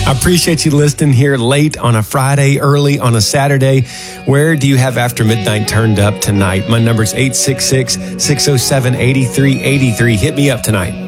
I appreciate you listening here late on a Friday, early on a Saturday. Where do you have After Midnight turned up tonight? My number's 866-607-8383. Hit me up tonight.